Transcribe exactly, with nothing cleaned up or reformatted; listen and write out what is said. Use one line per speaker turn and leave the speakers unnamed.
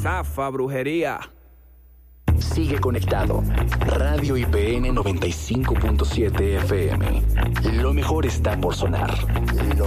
zafa, brujería.
Sigue conectado. Radio I P N noventa y cinco punto siete F M. Lo mejor está por sonar. Lo